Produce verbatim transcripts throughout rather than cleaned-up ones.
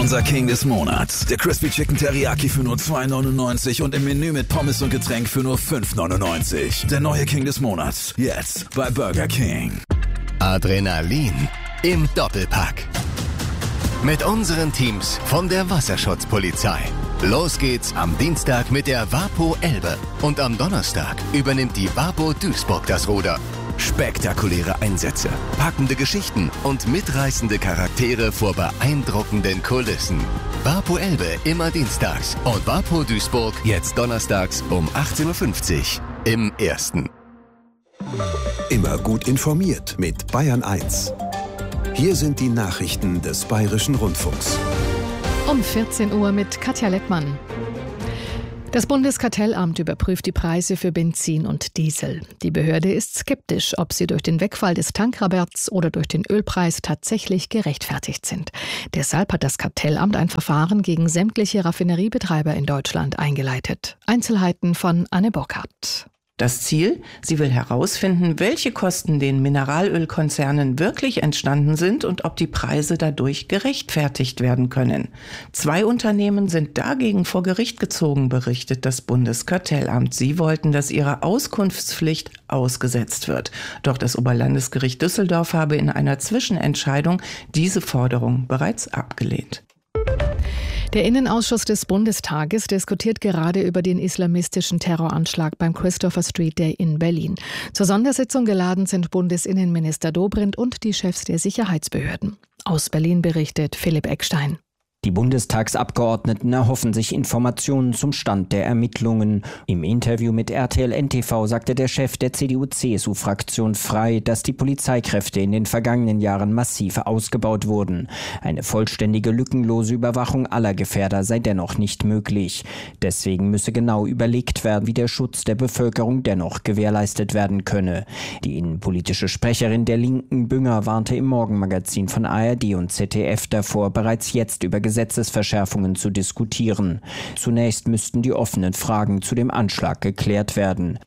Unser King des Monats. Der Crispy Chicken Teriyaki für nur zwei neunundneunzig und im Menü mit Pommes und Getränk für nur fünf neunundneunzig. Der neue King des Monats. Jetzt bei Burger King. Adrenalin im Doppelpack. Mit unseren Teams von der Wasserschutzpolizei. Los geht's am Dienstag mit der Vapo Elbe. Und am Donnerstag übernimmt die Vapo Duisburg das Ruder. Spektakuläre Einsätze, packende Geschichten und mitreißende Charaktere vor beeindruckenden Kulissen. Vapo Elbe immer dienstags und Vapo Duisburg jetzt donnerstags um achtzehn Uhr fünfzig im Ersten. Immer gut informiert mit Bayern eins. Hier sind die Nachrichten des Bayerischen Rundfunks. Um vierzehn Uhr mit Katja Lettmann. Das Bundeskartellamt überprüft die Preise für Benzin und Diesel. Die Behörde ist skeptisch, ob sie durch den Wegfall des Tankrabatts oder durch den Ölpreis tatsächlich gerechtfertigt sind. Deshalb hat das Kartellamt ein Verfahren gegen sämtliche Raffineriebetreiber in Deutschland eingeleitet. Einzelheiten von Anne Burkhardt. Das Ziel? Sie will herausfinden, welche Kosten den Mineralölkonzernen wirklich entstanden sind und ob die Preise dadurch gerechtfertigt werden können. Zwei Unternehmen sind dagegen vor Gericht gezogen, berichtet das Bundeskartellamt. Sie wollten, dass ihre Auskunftspflicht ausgesetzt wird. Doch das Oberlandesgericht Düsseldorf habe in einer Zwischenentscheidung diese Forderung bereits abgelehnt. Der Innenausschuss des Bundestages diskutiert gerade über den islamistischen Terroranschlag beim Christopher Street Day in Berlin. Zur Sondersitzung geladen sind Bundesinnenminister Dobrindt und die Chefs der Sicherheitsbehörden. Aus Berlin berichtet Philipp Eckstein. Die Bundestagsabgeordneten erhoffen sich Informationen zum Stand der Ermittlungen. Im Interview mit R T L N T V sagte der Chef der C D U C S U-Fraktion frei, dass die Polizeikräfte in den vergangenen Jahren massiv ausgebaut wurden. Eine vollständige, lückenlose Überwachung aller Gefährder sei dennoch nicht möglich. Deswegen müsse genau überlegt werden, wie der Schutz der Bevölkerung dennoch gewährleistet werden könne. Die innenpolitische Sprecherin der Linken, Bünger, warnte im Morgenmagazin von A R D und Z D F davor, bereits jetzt über Gesetzesverschärfungen zu diskutieren. Zunächst müssten die offenen Fragen zu dem Anschlag geklärt werden.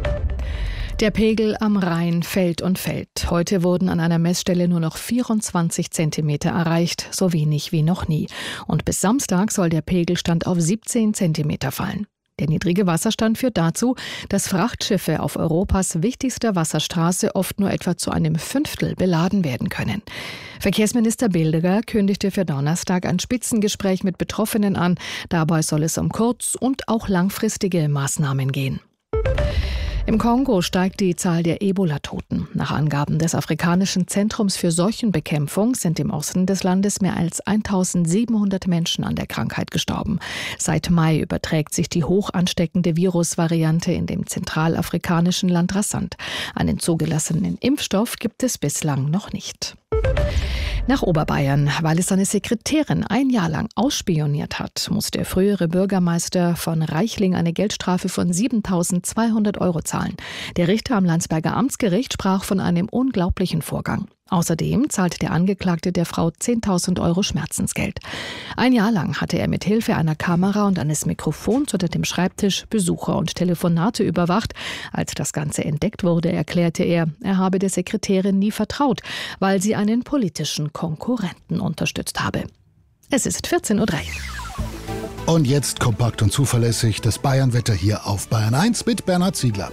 Der Pegel am Rhein fällt und fällt. Heute wurden an einer Messstelle nur noch vierundzwanzig Zentimeter erreicht, so wenig wie noch nie. Und bis Samstag soll der Pegelstand auf siebzehn Zentimeter fallen. Der niedrige Wasserstand führt dazu, dass Frachtschiffe auf Europas wichtigster Wasserstraße oft nur etwa zu einem Fünftel beladen werden können. Verkehrsminister Bilderer kündigte für Donnerstag ein Spitzengespräch mit Betroffenen an. Dabei soll es um kurz- und auch langfristige Maßnahmen gehen. Im Kongo steigt die Zahl der Ebola-Toten. Nach Angaben des Afrikanischen Zentrums für Seuchenbekämpfung sind im Osten des Landes mehr als eintausendsiebenhundert Menschen an der Krankheit gestorben. Seit Mai überträgt sich die hoch ansteckende Virusvariante in dem zentralafrikanischen Land rasant. Einen zugelassenen Impfstoff gibt es bislang noch nicht. Nach Oberbayern, weil es seine Sekretärin ein Jahr lang ausspioniert hat, muss der frühere Bürgermeister von Reichling eine Geldstrafe von siebentausendzweihundert Euro zahlen. Der Richter am Landsberger Amtsgericht sprach von einem unglaublichen Vorgang. Außerdem zahlt der Angeklagte der Frau zehntausend Euro Schmerzensgeld. Ein Jahr lang hatte er mit Hilfe einer Kamera und eines Mikrofons unter dem Schreibtisch Besucher und Telefonate überwacht. Als das Ganze entdeckt wurde, erklärte er, er habe der Sekretärin nie vertraut, weil sie einen politischen Konkurrenten unterstützt habe. Es ist vierzehn Uhr drei. Und jetzt kompakt und zuverlässig das Bayernwetter hier auf Bayern eins mit Bernhard Ziegler.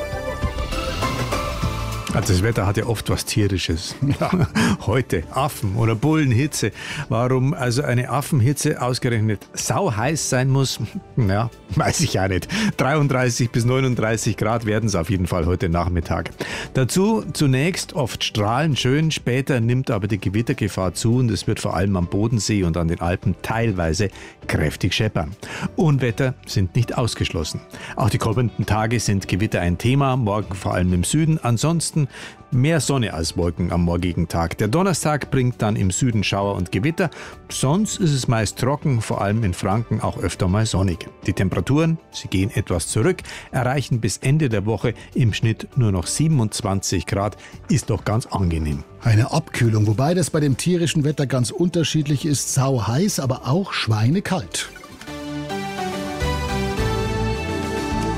Also das Wetter hat ja oft was Tierisches. Ja, heute Affen oder Bullenhitze. Warum also eine Affenhitze ausgerechnet sauheiß sein muss, ja, weiß ich ja nicht. dreiunddreißig bis neununddreißig Grad werden es auf jeden Fall heute Nachmittag. Dazu zunächst oft strahlend schön, später nimmt aber die Gewittergefahr zu und es wird vor allem am Bodensee und an den Alpen teilweise kräftig scheppern. Unwetter sind nicht ausgeschlossen. Auch die kommenden Tage sind Gewitter ein Thema, morgen vor allem im Süden. Ansonsten mehr Sonne als Wolken am morgigen Tag. Der Donnerstag bringt dann im Süden Schauer und Gewitter. Sonst ist es meist trocken, vor allem in Franken auch öfter mal sonnig. Die Temperaturen, sie gehen etwas zurück, erreichen bis Ende der Woche im Schnitt nur noch siebenundzwanzig Grad. Ist doch ganz angenehm. Eine Abkühlung, wobei das bei dem tierischen Wetter ganz unterschiedlich ist. Sau heiß, aber auch schweinekalt.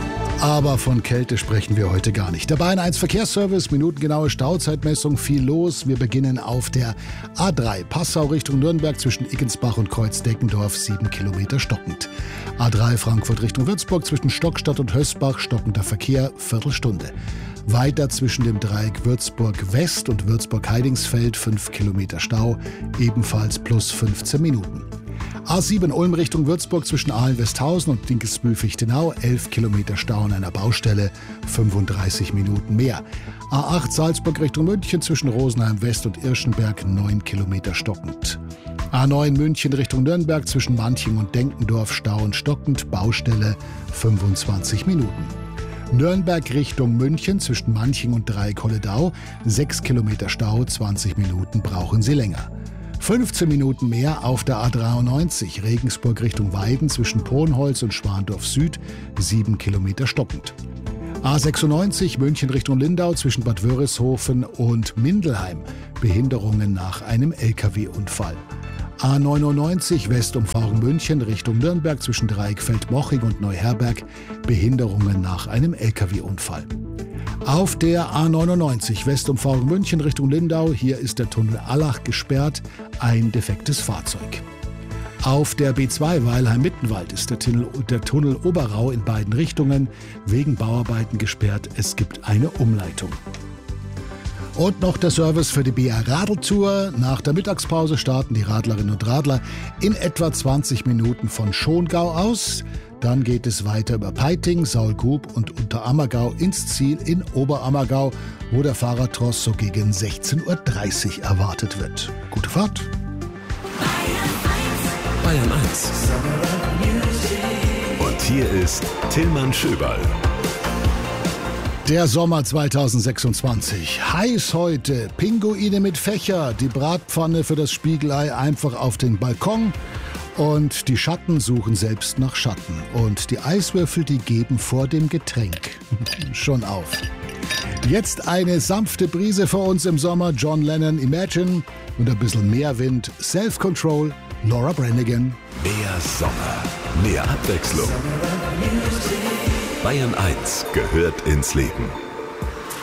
Aber von Kälte sprechen wir heute gar nicht. Der Bayern eins Verkehrsservice, minutengenaue Stauzeitmessung, viel los. Wir beginnen auf der A drei Passau Richtung Nürnberg zwischen Iggensbach und Kreuzdeckendorf, sieben Kilometer stockend. A drei Frankfurt Richtung Würzburg zwischen Stockstadt und Hösbach, stockender Verkehr, Viertelstunde. Weiter zwischen dem Dreieck Würzburg West und Würzburg-Heidingsfeld, fünf Kilometer Stau, ebenfalls plus fünfzehn Minuten. A sieben Ulm Richtung Würzburg zwischen Aalen-Westhausen und Dinkelsbühl-Fichtenau, elf Kilometer Stau an einer Baustelle, fünfunddreißig Minuten mehr. A acht Salzburg Richtung München zwischen Rosenheim West und Irschenberg, neun Kilometer stockend. A neun München Richtung Nürnberg zwischen Manching und Denkendorf, Stau und stockend, Baustelle, fünfundzwanzig Minuten. Nürnberg Richtung München zwischen Manching und Dreieck-Holledau, sechs Kilometer Stau, zwanzig Minuten brauchen Sie länger. fünfzehn Minuten mehr auf der A dreiundneunzig Regensburg Richtung Weiden zwischen Ponholz und Schwandorf Süd, sieben Kilometer stockend. A sechsundneunzig München Richtung Lindau zwischen Bad Wörishofen und Mindelheim, Behinderungen nach einem L K W-Unfall. A neunundneunzig Westumfahrung München Richtung Nürnberg zwischen Dreieckfeld-Moching und Neuherberg, Behinderungen nach einem L K W-Unfall. Auf der A neunundneunzig Westumfahrung München Richtung Lindau, hier ist der Tunnel Allach gesperrt, ein defektes Fahrzeug. Auf der B zwei Weilheim-Mittenwald ist der Tunnel, der Tunnel Oberrau in beiden Richtungen wegen Bauarbeiten gesperrt, es gibt eine Umleitung. Und noch der Service für die B R Radeltour. Nach der Mittagspause starten die Radlerinnen und Radler in etwa zwanzig Minuten von Schongau aus. Dann geht es weiter über Peiting, Saulgrub und Unterammergau ins Ziel in Oberammergau, wo der Fahrradtross so gegen sechzehn Uhr dreißig erwartet wird. Gute Fahrt! Bayern eins. Und hier ist Tillmann Schöberl. Der Sommer zweitausendsechsundzwanzig. Heiß heute. Pinguine mit Fächer. Die Bratpfanne für das Spiegelei einfach auf den Balkon. Und die Schatten suchen selbst nach Schatten. Und die Eiswürfel, die geben vor dem Getränk schon auf. Jetzt eine sanfte Brise vor uns im Sommer. John Lennon, Imagine. Und ein bisschen mehr Wind. Self-Control, Laura Branigan. Mehr Sommer, mehr Abwechslung. Bayern eins gehört ins Leben.